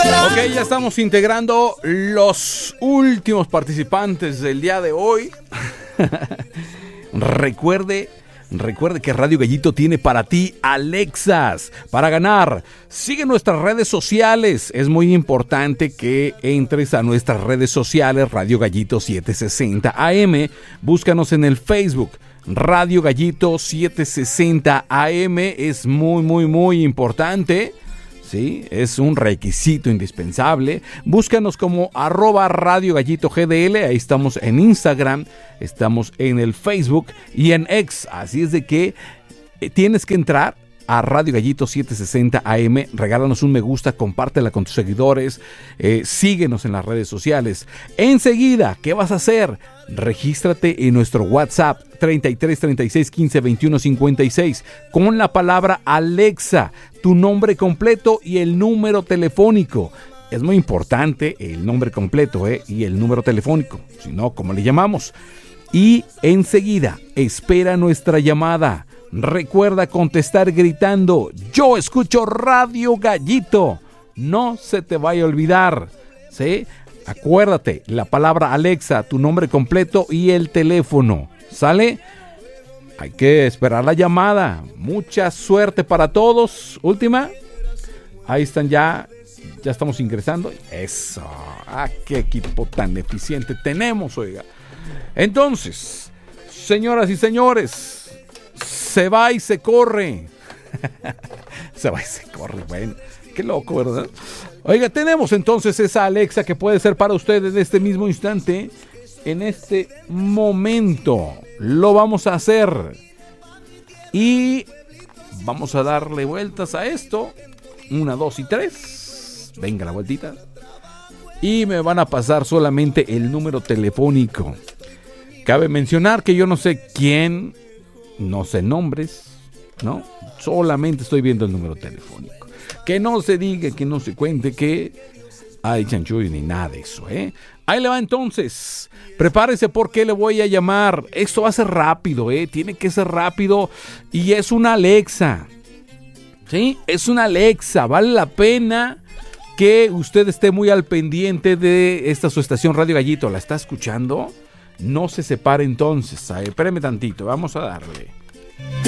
Ok, ya estamos integrando los últimos participantes del día de hoy. Recuerde que Radio Gallito tiene para ti Alexas para ganar. Sigue nuestras redes sociales. Es muy importante que entres a nuestras redes sociales, Radio Gallito 760 AM. Búscanos en el Facebook, Radio Gallito 760 AM. Es muy importante. Sí, es un requisito indispensable. Búscanos como @Radio Gallito GDL. Ahí estamos en Instagram, estamos en el Facebook y en X. Así es de que tienes que entrar a Radio Gallito 760 AM, regálanos un me gusta, compártela con tus seguidores, síguenos en las redes sociales. Enseguida, ¿qué vas a hacer? Regístrate en nuestro WhatsApp 33 36 15 21 56 con la palabra Alexa, tu nombre completo y el número telefónico. Es muy importante el nombre completo y el número telefónico, si no, ¿cómo le llamamos? Y enseguida, espera nuestra llamada. Recuerda contestar gritando: yo escucho Radio Gallito. No se te vaya a olvidar, ¿sí? Acuérdate, la palabra Alexa, tu nombre completo y el teléfono, ¿sale? Hay que esperar la llamada. Mucha suerte para todos. Última. Ahí están ya estamos ingresando. Eso. Qué equipo tan eficiente tenemos, oiga. Entonces, señoras y señores, se va y se corre. Se va y se corre, bueno. Qué loco, ¿verdad? Oiga, tenemos entonces esa Alexa que puede ser para ustedes en este mismo instante. En este momento lo vamos a hacer. Y vamos a darle vueltas a esto. 1, 2 y 3. Venga la vueltita. Y me van a pasar solamente el número telefónico. Cabe mencionar que yo no sé quién, no sé nombres, ¿no? Solamente estoy viendo el número telefónico. Que no se diga, que no se cuente que hay chanchullo ni nada de eso, ¿eh? Ahí le va entonces. Prepárese porque le voy a llamar. Esto va a ser rápido, ¿eh? Tiene que ser rápido. Y es una Alexa. ¿Sí? Es una Alexa. Vale la pena que usted esté muy al pendiente de esta su estación Radio Gallito. ¿La está escuchando? No se separe entonces. Espéreme tantito. Vamos a darle.